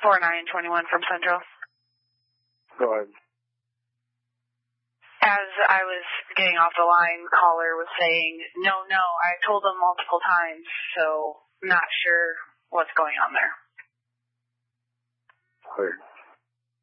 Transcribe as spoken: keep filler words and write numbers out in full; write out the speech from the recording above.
four nine two one from Central. Go ahead. As I was getting off the line, caller was saying, no, no, I told them multiple times, so not sure what's going on there. Weird.